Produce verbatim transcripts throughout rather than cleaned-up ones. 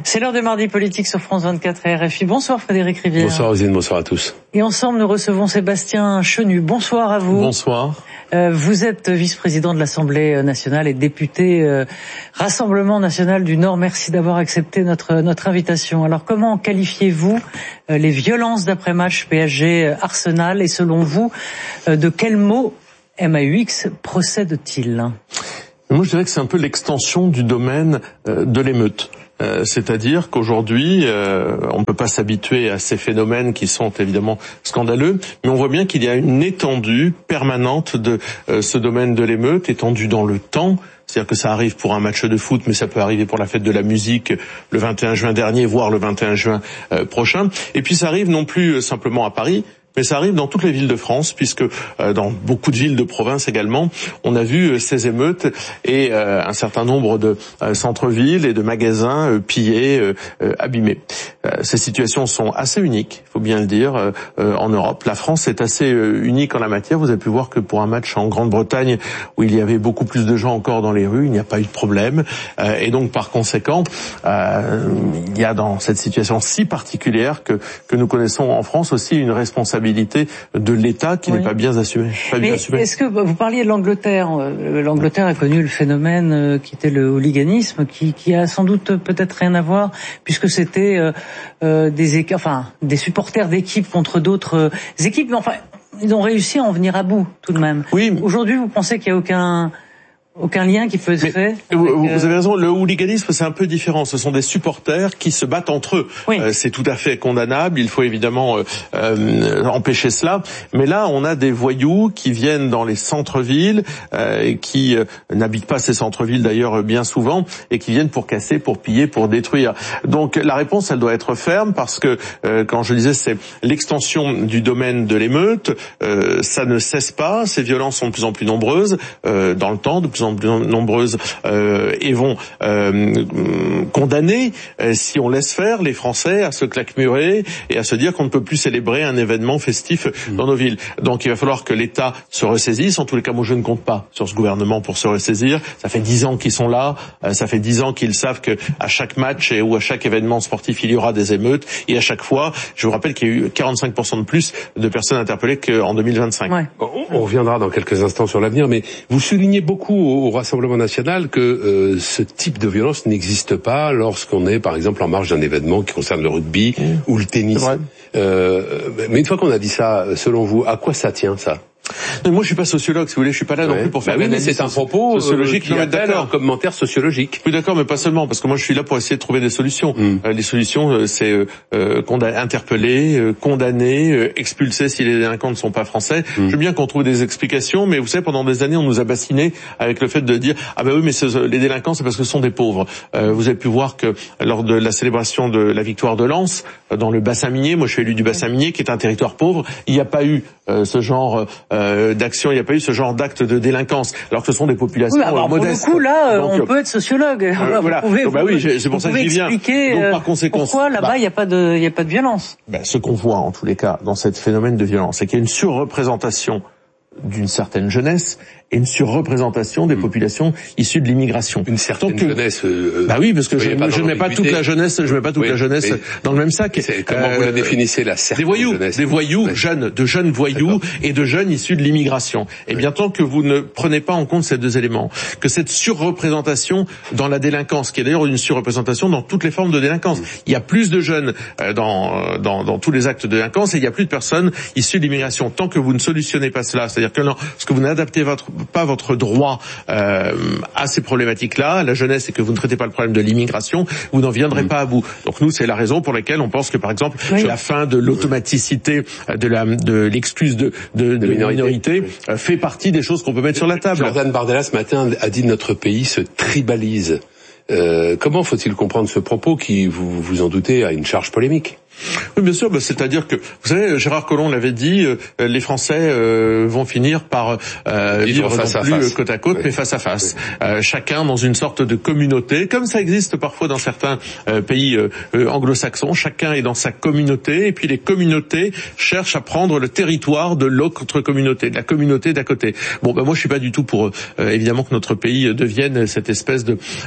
C'est l'heure des mardis politiques sur France vingt-quatre et R F I. Bonsoir Frédéric Rivière. Bonsoir Rosine, bonsoir à tous. Et ensemble, nous recevons Sébastien Chenu. Bonsoir à vous. Bonsoir. Euh, vous êtes vice-président de l'Assemblée nationale et député euh, Rassemblement national du Nord. Merci d'avoir accepté notre notre invitation. Alors, comment qualifiez-vous euh, les violences d'après-match P S G-Arsenal et selon vous, euh, de quel mot M A U X procède-t-il ? Moi, je dirais que c'est un peu l'extension du domaine euh, de l'émeute. Euh, c'est-à-dire qu'aujourd'hui, euh, on ne peut pas s'habituer à ces phénomènes qui sont évidemment scandaleux, mais on voit bien qu'il y a une étendue permanente de euh, ce domaine de l'émeute, étendue dans le temps. C'est-à-dire que ça arrive pour un match de foot, mais ça peut arriver pour la fête de la musique le vingt et un juin dernier, voire le vingt et un juin euh, prochain. Et puis ça arrive non plus simplement à Paris, mais ça arrive dans toutes les villes de France, puisque euh, dans beaucoup de villes de province également, on a vu euh, ces émeutes et euh, un certain nombre de euh, centres-villes et de magasins euh, pillés, euh, euh, abîmés. Euh, ces situations sont assez uniques, il faut bien le dire, euh, euh, en Europe. La France est assez euh, unique en la matière. Vous avez pu voir que pour un match en Grande-Bretagne, où il y avait beaucoup plus de gens encore dans les rues, il n'y a pas eu de problème. Euh, et donc, par conséquent, euh, il y a dans cette situation si particulière que, que nous connaissons en France aussi une responsabilité de l'État qui oui. n'est pas bien assumée. Pas Mais bien assumée. Est-ce que vous parliez de l'Angleterre L'Angleterre a connu le phénomène qui était le hooliganisme, qui, qui a sans doute peut-être rien à voir, puisque c'était euh, euh, des équipes, enfin des supporters d'équipes contre d'autres euh, équipes. Mais enfin, ils ont réussi à en venir à bout tout de même. Oui. Aujourd'hui, vous pensez qu'il n'y a aucun Aucun lien qui peut être fait. Vous, avec, vous avez raison, le hooliganisme c'est un peu différent. Ce sont des supporters qui se battent entre eux. Oui. Euh, c'est tout à fait condamnable. Il faut évidemment euh, euh, empêcher cela. Mais là, on a des voyous qui viennent dans les centres-villes, euh, et qui euh, n'habitent pas ces centres-villes d'ailleurs bien souvent, et qui viennent pour casser, pour piller, pour détruire. Donc la réponse, elle doit être ferme parce que euh, quand je disais, c'est l'extension du domaine de l'émeute. Euh, ça ne cesse pas. Ces violences sont de plus en plus nombreuses euh, dans le temps, de plus en plus nombreuses euh, et vont euh, condamner, euh, si on laisse faire, les Français à se claquemurer et à se dire qu'on ne peut plus célébrer un événement festif mmh. dans nos villes. Donc il va falloir que l'État se ressaisisse. En tous les cas, moi je ne compte pas sur ce gouvernement pour se ressaisir. Ça fait dix ans qu'ils sont là. Euh, ça fait dix ans qu'ils savent que à chaque match et, ou à chaque événement sportif, il y aura des émeutes. Et à chaque fois, je vous rappelle qu'il y a eu quarante-cinq pour cent de plus de personnes interpellées qu'en deux mille vingt-cinq. Ouais. On, on reviendra dans quelques instants sur l'avenir, mais vous soulignez beaucoup au Rassemblement national que euh, ce type de violence n'existe pas lorsqu'on est, par exemple, en marge d'un événement qui concerne le rugby mmh. ou le tennis. Euh, mais une fois qu'on a dit ça, selon vous, à quoi ça tient, ça ? Mais moi, je suis pas sociologue, si vous voulez, je suis pas là ouais. non plus pour faire bah oui, une analyse c'est un propos sociologique. Euh, qui appelle un commentaire sociologique. Oui, d'accord, mais pas seulement, parce que moi, je suis là pour essayer de trouver des solutions. Mm. Euh, les solutions, euh, c'est euh, condam- interpeller, euh, condamner, euh, expulser si les délinquants ne sont pas français. Mm. Je veux bien qu'on trouve des explications, mais vous savez, pendant des années, on nous a bassinés avec le fait de dire ah ben oui, mais ce, les délinquants, c'est parce que ce sont des pauvres. Euh, vous avez pu voir que lors de la célébration de la victoire de Lens, dans le bassin minier, moi, je suis élu du bassin minier, qui est un territoire pauvre, il n'y a pas eu euh, ce genre euh, d'action. Il n'y a pas eu ce genre d'acte de délinquance, alors que ce sont des populations oui, alors, modestes. Pour le coup, là, donc, on peut être sociologue. Euh, vous voilà. pouvez, donc, bah oui, c'est pour ça que j'y viens. Donc, par conséquent, pourquoi là-bas il bah, n'y a pas de, il y a pas de violence. Ben, ce qu'on voit en tous les cas dans ce phénomène de violence, c'est qu'il y a une surreprésentation d'une certaine jeunesse et une surreprésentation des mmh. populations issues de l'immigration. Une certaine que, jeunesse. Euh, bah oui, parce que je ne mets pas toute la jeunesse, je mets pas toute oui, la jeunesse dans le même sac. Comment euh, vous la définissez, la certaine des voyous, jeunesse des voyous ouais. jeunes, de jeunes voyous D'accord. et de jeunes issus de l'immigration. Et bien tant que vous ne prenez pas en compte ces deux éléments, que cette surreprésentation dans la délinquance, qui est d'ailleurs une surreprésentation dans toutes les formes de délinquance, mmh. il y a plus de jeunes dans, dans dans tous les actes de délinquance et il y a plus de personnes issues de l'immigration. Tant que vous ne solutionnez pas cela, c'est-à-dire que non, parce que vous n'adaptez votre pas votre droit euh, à ces problématiques-là, à la jeunesse, et que vous ne traitez pas le problème de l'immigration, vous n'en viendrez mmh. pas à bout. Donc nous, c'est la raison pour laquelle on pense que, par exemple, oui. la fin de l'automaticité de la de l'excuse de de, de, de minorité, minorité oui. euh, fait partie des choses qu'on peut mettre sur la table. Jordan Bardella ce matin a dit notre pays se tribalise. Euh, comment faut-il comprendre ce propos qui, vous vous en doutez, a une charge polémique ? Oui, bien sûr. Bah, c'est-à-dire que, vous savez, Gérard Collomb l'avait dit, euh, les Français euh, vont finir par euh, vivre face non à plus face. côte à côte, oui. mais face à face. Oui. Euh, chacun dans une sorte de communauté, comme ça existe parfois dans certains euh, pays euh, anglo-saxons. Chacun est dans sa communauté, et puis les communautés cherchent à prendre le territoire de l'autre communauté, de la communauté d'à côté. Bon, ben moi, je suis pas du tout pour, euh, évidemment, que notre pays devienne cette espèce de, euh,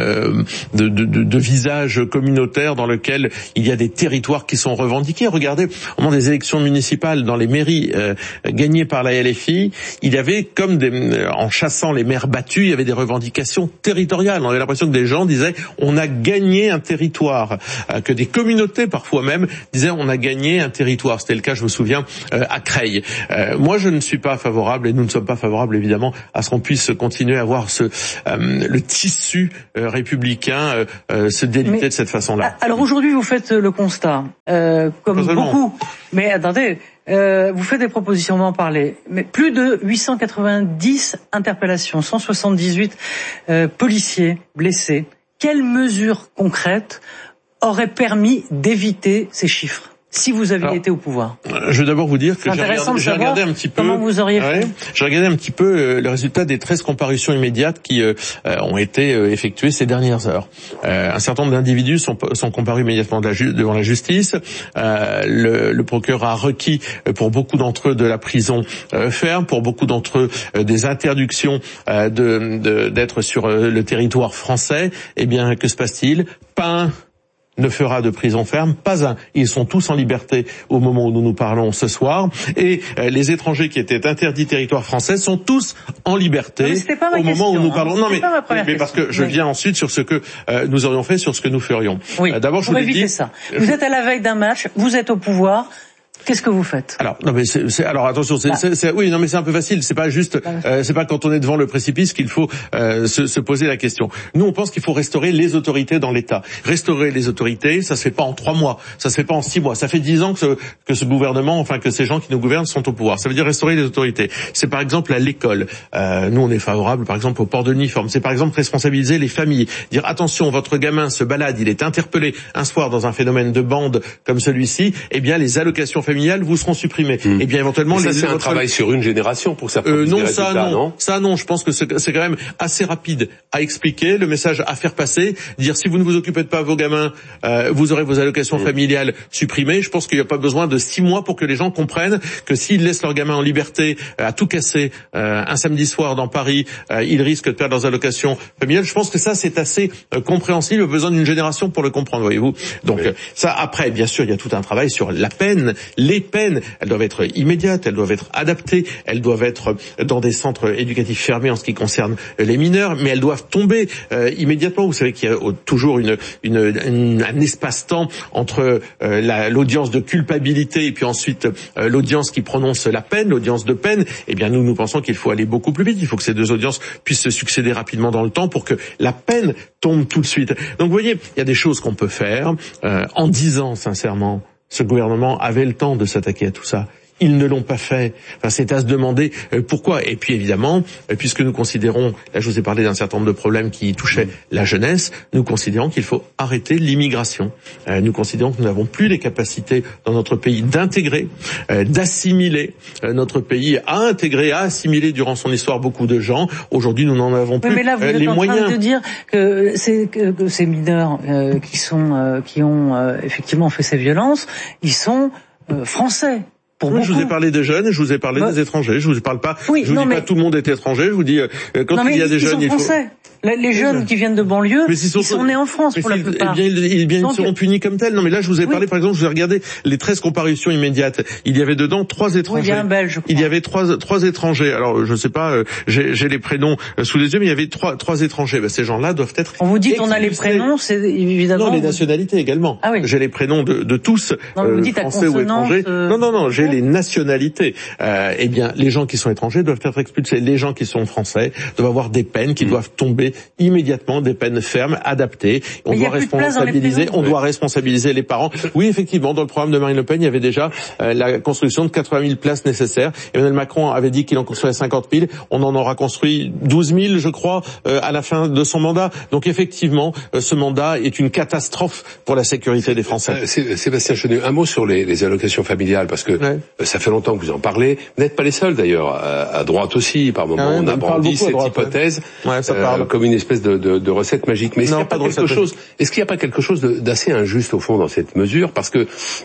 euh, de, de, de, de visage communautaire dans lequel il y a des territoires qui sont revendiqués. Regardez, au moment des élections municipales dans les mairies euh, gagnées par la L F I, il y avait comme des, en chassant les maires battus, il y avait des revendications territoriales. On avait l'impression que des gens disaient on a gagné un territoire, euh, que des communautés parfois même disaient on a gagné un territoire. C'était le cas, je me souviens, euh, à Creil. Euh, moi, je ne suis pas favorable et nous ne sommes pas favorables évidemment à ce qu'on puisse continuer à voir ce euh, le tissu euh, républicain euh, euh, se déliter mais, de cette façon-là. Alors aujourd'hui, vous faites le constat, euh, comme beaucoup. Mais attendez. Euh, vous faites des propositions, on va en parler. Mais plus de huit cent quatre-vingt-dix interpellations, cent soixante-dix-huit euh, policiers blessés. Quelles mesures concrètes auraient permis d'éviter ces chiffres si vous aviez Alors, été au pouvoir? Je veux d'abord vous dire que j'ai regardé, j'ai regardé un petit peu. Comment vous auriez ouais, fait J'ai regardé un petit peu euh, le résultat des treize comparutions immédiates qui euh, ont été euh, effectuées ces dernières heures. Euh, un certain nombre d'individus sont, sont comparus immédiatement de la ju- devant la justice. Euh, le, le procureur a requis euh, pour beaucoup d'entre eux de la prison euh, ferme, pour beaucoup d'entre eux euh, des interdictions euh, de, de, d'être sur euh, le territoire français. Eh bien, que se passe-t-il? Pas un ne fera de prison ferme, pas un. Ils sont tous en liberté au moment où nous nous parlons ce soir. Et euh, les étrangers qui étaient interdits territoire français sont tous en liberté au moment question, où nous parlons. Hein. Non mais, mais, mais parce que je oui. viens ensuite sur ce que euh, nous aurions fait, sur ce que nous ferions. Oui. Euh, d'abord, je Pour vous l'ai éviter dit. Ça. Vous êtes à la veille d'un match, vous êtes au pouvoir. Qu'est-ce que vous faites? Alors non mais c'est, c'est alors attention c'est, bah. c'est, c'est oui non mais c'est un peu facile, c'est pas juste euh, c'est pas quand on est devant le précipice qu'il faut euh, se, se poser la question. Nous on pense qu'il faut restaurer les autorités dans l'État. Restaurer les autorités, ça se fait pas en trois mois, ça se fait pas en six mois, ça fait dix ans que ce, que ce gouvernement, enfin que ces gens qui nous gouvernent sont au pouvoir. Ça veut dire restaurer les autorités. C'est par exemple à l'école. Euh, nous on est favorable par exemple au port de l'uniforme. C'est par exemple responsabiliser les familles, dire attention votre gamin se balade, il est interpellé un soir dans un phénomène de bande comme celui-ci, eh bien les allocations familiales vous seront supprimées. Mmh. Et bien éventuellement, mais ça les, c'est un votre... travail sur une génération pour ça. Euh, non, ça non. non, ça non. Je pense que c'est, c'est quand même assez rapide à expliquer, le message à faire passer, dire si vous ne vous occupez pas de vos gamins, euh, vous aurez vos allocations mmh. familiales supprimées. Je pense qu'il n'y a pas besoin de six mois pour que les gens comprennent que s'ils laissent leurs gamins en liberté euh, à tout casser euh, un samedi soir dans Paris, euh, ils risquent de perdre leurs allocations familiales. Je pense que ça c'est assez euh, compréhensible. Il y a besoin d'une génération pour le comprendre, voyez-vous. Donc oui. euh, ça après, bien sûr, il y a tout un travail sur la peine, les peines. Elles doivent être immédiates, elles doivent être adaptées, elles doivent être dans des centres éducatifs fermés en ce qui concerne les mineurs, mais elles doivent tomber euh, immédiatement. Vous savez qu'il y a toujours une, une, une un espace-temps entre euh, la, l'audience de culpabilité et puis ensuite euh, l'audience qui prononce la peine, l'audience de peine. Eh bien, nous, nous pensons qu'il faut aller beaucoup plus vite. Il faut que ces deux audiences puissent se succéder rapidement dans le temps pour que la peine tombe tout de suite. Donc, vous voyez, il y a des choses qu'on peut faire euh, en dix ans, sincèrement. Ce gouvernement avait le temps de s'attaquer à tout ça. Ils ne l'ont pas fait. Enfin, c'est à se demander euh, pourquoi. Et puis évidemment, euh, puisque nous considérons, là je vous ai parlé d'un certain nombre de problèmes qui touchaient la jeunesse, nous considérons qu'il faut arrêter l'immigration. Euh, nous considérons que nous n'avons plus les capacités dans notre pays d'intégrer, euh, d'assimiler. Euh, notre pays a intégré, a assimilé durant son histoire beaucoup de gens. Aujourd'hui, nous n'en avons plus mais là, vous euh, êtes les en moyens. Train de dire que, c'est, que, que ces mineurs euh, qui sont, euh, qui ont euh, effectivement fait ces violences, ils sont euh, français. Pour oui, je vous ai parlé des jeunes, je vous ai parlé bah, des étrangers. Je vous parle pas. Oui, je vous non, dis mais... pas tout le monde est étranger. Je vous dis euh, quand non, il y a des ils jeunes, sont il faut. Français. Les jeunes qui viennent de banlieue, mais ils sont, ils sont nés en France pour la plupart. Eh bien, ils, eh bien, Donc, ils seront punis comme tels. Non, mais là, je vous ai parlé, oui. par exemple, je vous ai regardé les treize comparutions immédiates. Il y avait dedans trois étrangers. Oui, il y a un Belge, je crois. Il y avait trois, trois étrangers. Alors, je sais pas, euh, j'ai, j'ai les prénoms euh, sous les yeux, mais il y avait trois, trois étrangers. Ben, ces gens-là doivent être. On vous dit qu'on a les prénoms, c'est évidemment. Non, les nationalités également. Ah oui. J'ai les prénoms de, de tous, non, euh, vous dites français ou étrangers. Euh... Non, non, non, j'ai les nationalités. Euh, eh bien, les gens qui sont étrangers doivent être expulsés. Les gens qui sont français doivent avoir des peines qui mmh. doivent tomber immédiatement, des peines fermes, adaptées. On doit responsabiliser, on doit responsabiliser les parents. Oui, effectivement, dans le programme de Marine Le Pen, il y avait déjà euh, la construction de quatre-vingt mille places nécessaires. Emmanuel Macron avait dit qu'il en construirait cinquante mille. On en aura construit douze mille, je crois, euh, à la fin de son mandat. Donc, effectivement, euh, ce mandat est une catastrophe pour la sécurité des Français. Euh, Sébastien Chenu, un mot sur les, les allocations familiales, parce que ouais. euh, ça fait longtemps que vous en parlez. Vous n'êtes pas les seuls, d'ailleurs. À, à droite aussi, par moment, ah ouais, on a brandi cette droite, hypothèse ouais. Ouais, ça euh, comme une espèce de, de, de recette magique. Mais est-ce qu'il n'y a pas quelque chose, est-ce qu'il n'y a pas quelque chose de, d'assez injuste au fond dans cette mesure, parce que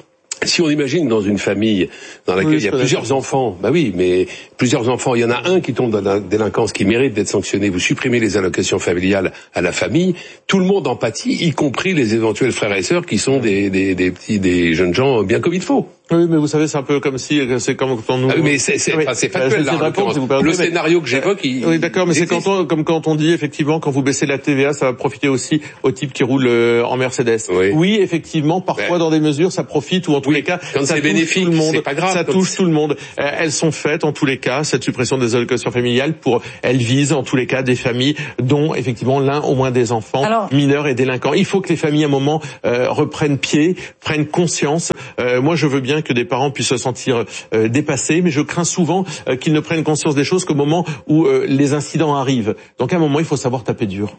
Si on imagine dans une famille dans laquelle oui, il y a plusieurs d'accord. enfants, bah oui, mais plusieurs enfants, il y en a un qui tombe dans la délinquance, qui mérite d'être sanctionné, vous supprimez les allocations familiales à la famille, tout le monde en pâtit, y compris les éventuels frères et sœurs qui sont des, des, des petits, des jeunes gens bien comme il faut. Oui, mais vous savez, c'est un peu comme si, c'est comme quand nous... Ah oui, mais c'est, c'est, enfin, c'est factuel, là, si vous le mais... scénario que j'évoque, il... Oui, d'accord, mais c'est quand on, comme quand on dit, effectivement, quand vous baissez la T V A, ça va profiter aussi aux types qui roulent en Mercedes. Oui, oui effectivement, parfois, ouais. dans des mesures, ça profite, ou en tous oui. les cas, quand ça c'est touche bénéfique, tout le monde. C'est pas grave, ça touche c'est... tout le monde. Euh, elles sont faites, en tous les cas, cette suppression des allocations familiales, pour, elles visent, en tous les cas, des familles dont, effectivement, l'un au moins des enfants Alors... mineurs et délinquants. Il faut que les familles, à un moment, euh, reprennent pied, prennent conscience. Euh, moi, je veux bien que des parents puissent se sentir euh, dépassés, mais je crains souvent euh, qu'ils ne prennent conscience des choses qu'au moment où euh, les incidents arrivent. Donc à un moment, il faut savoir taper dur.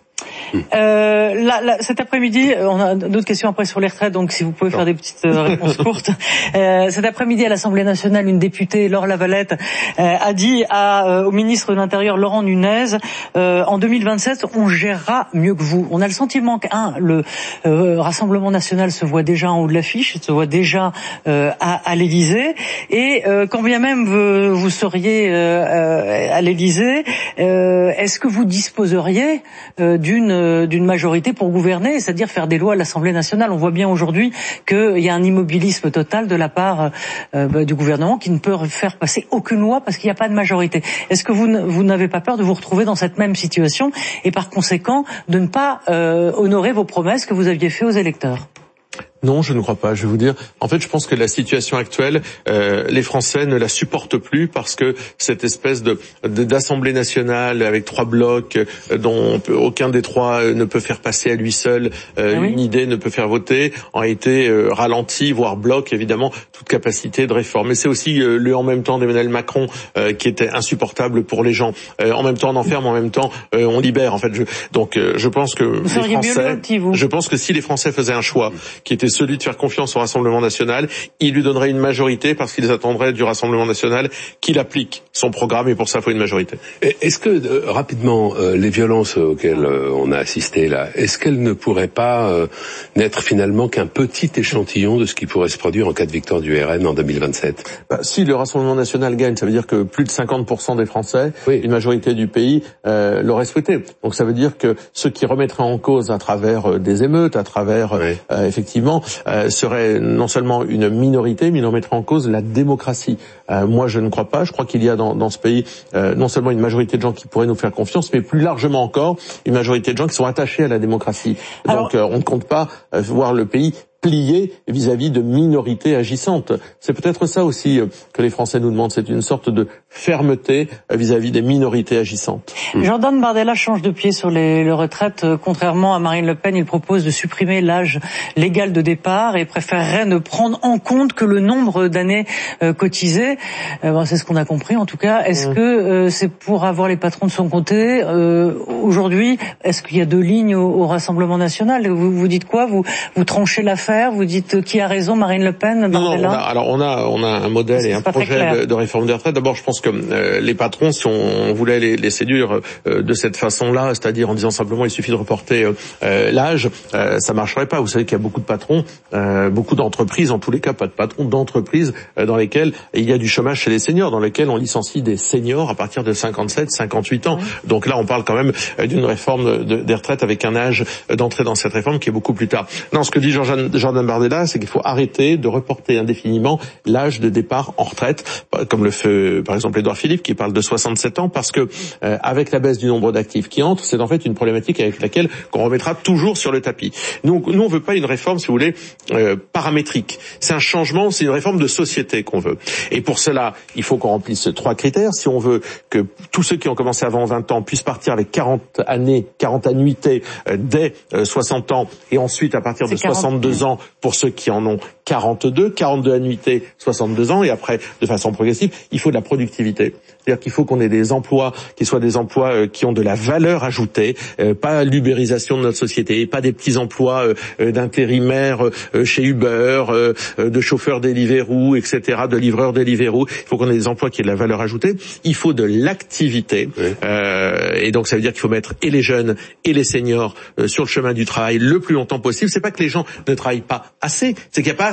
Euh, là, là, cet après-midi, on a d'autres questions après sur les retraites, donc si vous pouvez faire des petites euh, réponses courtes. Euh, cet après-midi, à l'Assemblée nationale, une députée, Laure Lavalette, euh, a dit à, euh, au ministre de l'Intérieur, Laurent Nunez, euh, en deux mille vingt-sept, on gérera mieux que vous. On a le sentiment qu'un, le euh, Rassemblement national se voit déjà en haut de l'affiche, se voit déjà euh, à, à l'Élysée, et euh, quand bien même vous, vous seriez euh, euh, à l'Élysée, euh, est-ce que vous disposeriez euh, d'une d'une majorité pour gouverner, c'est-à-dire faire des lois à l'Assemblée nationale? On voit bien aujourd'hui qu'il y a un immobilisme total de la part euh, bah, du gouvernement qui ne peut faire passer aucune loi parce qu'il n'y a pas de majorité. Est-ce que vous, vous n'avez pas peur de vous retrouver dans cette même situation et par conséquent de ne pas euh, honorer vos promesses que vous aviez faites aux électeurs? Non, je ne crois pas. Je vais vous dire, en fait, je pense que la situation actuelle, euh, les Français ne la supportent plus parce que cette espèce de, de d'Assemblée nationale avec trois blocs euh, dont peut, aucun des trois euh, ne peut faire passer à lui seul euh, oui. une idée, ne peut faire voter, a été euh, ralenti, voire bloque évidemment toute capacité de réforme. Mais c'est aussi euh, le en même temps d'Emmanuel Macron euh, qui était insupportable pour les gens. Euh, en même temps, on enferme, en même temps, euh, on libère. En fait, je, donc euh, je pense que vous les Français, petit, vous. je pense que si les Français faisaient un choix qui était celui de faire confiance au Rassemblement national, il lui donnerait une majorité parce qu'ils attendraient du Rassemblement national qu'il applique son programme et pour ça il faut une majorité. Est-ce que, euh, rapidement, euh, les violences auxquelles euh, on a assisté là, est-ce qu'elles ne pourraient pas euh, n'être finalement qu'un petit échantillon de ce qui pourrait se produire en cas de victoire du R N en deux mille vingt-sept? Bah, si le Rassemblement national gagne, ça veut dire que plus de cinquante pour cent des Français, oui. une majorité du pays, euh, l'auraient souhaité. Donc ça veut dire que ceux qui remettraient en cause à travers euh, des émeutes, à travers oui. euh, effectivement euh, serait non seulement une minorité, mais il en mettrait en cause la démocratie. Euh, moi, je ne crois pas. Je crois qu'il y a dans, dans ce pays euh, non seulement une majorité de gens qui pourraient nous faire confiance, mais plus largement encore, une majorité de gens qui sont attachés à la démocratie. Alors, donc, euh, on ne compte pas euh, voir le pays plié vis-à-vis de minorités agissantes. C'est peut-être ça aussi que les Français nous demandent, c'est une sorte de fermeté vis-à-vis des minorités agissantes. Jordan Bardella change de pied sur les, les retraites. Contrairement à Marine Le Pen, il propose de supprimer l'âge légal de départ et préférerait ne prendre en compte que le nombre d'années euh, cotisées. Euh, bon, c'est ce qu'on a compris en tout cas. Est-ce mmh. que euh, c'est pour avoir les patrons de son côté euh, aujourd'hui? Est-ce qu'il y a deux lignes au, au Rassemblement national? Vous, vous dites quoi? Vous, vous tranchez l'affaire? Vous dites qui a raison, Marine Le Pen, Bardella? Non, non, on a, alors on a, on a un modèle et un projet de, de réforme des retraites. D'abord, je pense que euh, les patrons, si on voulait les, les séduire euh, de cette façon-là, c'est-à-dire en disant simplement il suffit de reporter euh, l'âge, euh, ça marcherait pas. Vous savez qu'il y a beaucoup de patrons, euh, beaucoup d'entreprises, en tous les cas pas de patrons, d'entreprises euh, dans lesquelles il y a du chômage chez les seniors, dans lesquelles on licencie des seniors à partir de cinquante-sept, cinquante-huit ans. Mmh. Donc là, on parle quand même d'une réforme de, des retraites avec un âge d'entrée dans cette réforme qui est beaucoup plus tard. Non, ce que dit Jordan Jordan Bardella, c'est qu'il faut arrêter de reporter indéfiniment l'âge de départ en retraite, comme le fait par exemple Édouard Philippe qui parle de soixante-sept ans, parce que euh, avec la baisse du nombre d'actifs qui entrent, c'est en fait une problématique avec laquelle qu'on remettra toujours sur le tapis. Nous, nous on veut pas une réforme, si vous voulez, euh, paramétrique. C'est un changement, c'est une réforme de société qu'on veut. Et pour cela, il faut qu'on remplisse trois critères. Si on veut que tous ceux qui ont commencé avant vingt ans puissent partir avec quarante années, quarante annuités euh, dès euh, soixante ans, et ensuite à partir de soixante-deux ans pour ceux qui en ont quarante-deux, quarante-deux annuités, soixante-deux ans, et après, de façon progressive, il faut de la productivité. C'est-à-dire qu'il faut qu'on ait des emplois qui soient des emplois euh, qui ont de la valeur ajoutée, euh, pas l'ubérisation de notre société, pas des petits emplois euh, d'intérimaires euh, chez Uber, euh, de chauffeurs Deliveroo, et cetera, de livreurs Deliveroo. Il faut qu'on ait des emplois qui aient de la valeur ajoutée. Il faut de l'activité. Oui. Euh, et donc, ça veut dire qu'il faut mettre et les jeunes et les seniors euh, sur le chemin du travail le plus longtemps possible. C'est pas que les gens ne travaillent pas assez, c'est qu'il n'y a pas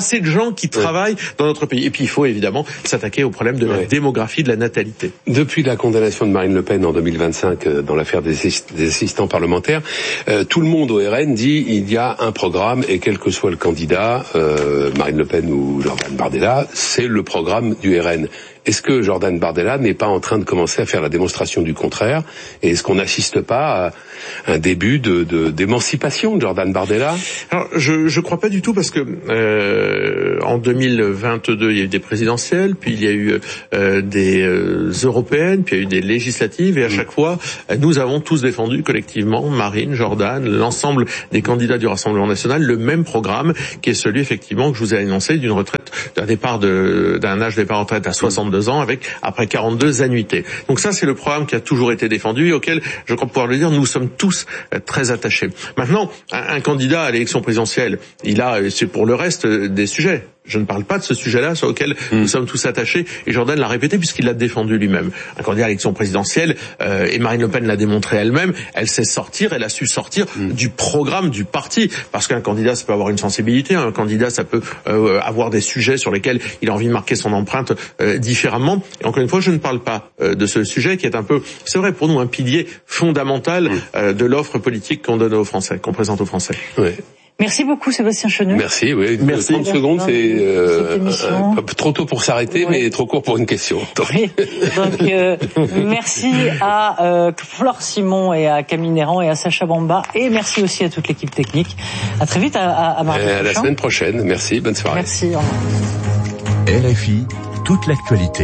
assez de gens qui travaillent ouais. dans notre pays. Et puis il faut évidemment s'attaquer au problème de la ouais. démographie, de la natalité. Depuis la condamnation de Marine Le Pen en deux mille vingt-cinq euh, dans l'affaire des, des assistants parlementaires, euh, tout le monde au R N dit il y a un programme et quel que soit le candidat, euh, Marine Le Pen ou Jordan Bardella, c'est le programme du R N. Est-ce que Jordan Bardella n'est pas en train de commencer à faire la démonstration du contraire? Et est-ce qu'on n'assiste pas à un début de, de d'émancipation de Jordan Bardella? Alors, je je crois pas du tout parce que euh, en deux mille vingt-deux il y a eu des présidentielles, puis il y a eu euh, des euh, européennes, puis il y a eu des législatives, et à chaque fois nous avons tous défendu collectivement, Marine, Jordan, l'ensemble des candidats du Rassemblement national, le même programme qui est celui effectivement que je vous ai annoncé d'une retraite, d'un départ de d'un âge de départ en retraite à soixante-deux ans avec après quarante-deux annuités. Donc ça c'est le programme qui a toujours été défendu et auquel je crois pouvoir le dire nous sommes tous très attachés. Maintenant un, un candidat à l'élection présidentielle, il a c'est pour le reste des sujets. Je ne parle pas de ce sujet-là sur lequel mmh. nous sommes tous attachés, et Jordan l'a répété puisqu'il l'a défendu lui-même. Un candidat à l'élection présidentielle, euh, et Marine Le Pen l'a démontré elle-même, elle sait sortir, elle a su sortir mmh. du programme du parti, parce qu'un candidat ça peut avoir une sensibilité, un candidat ça peut euh, avoir des sujets sur lesquels il a envie de marquer son empreinte euh, différemment. Et encore une fois, je ne parle pas euh, de ce sujet qui est un peu, c'est vrai pour nous, un pilier fondamental mmh. euh, de l'offre politique qu'on donne aux Français, qu'on présente aux Français. Ouais. Merci beaucoup Sébastien Chenu. Merci, oui. Merci. trente secondes, c'est euh, euh, trop tôt pour s'arrêter, oui. mais trop court pour une question. Oui. Donc euh, merci à euh, Flore Simon et à Camille Néran et à Sacha Bamba, et merci aussi à toute l'équipe technique. À très vite, à, à, à mardi euh, prochain. À la semaine prochaine. Merci, bonne soirée. Merci. Au revoir. R F I, toute l'actualité.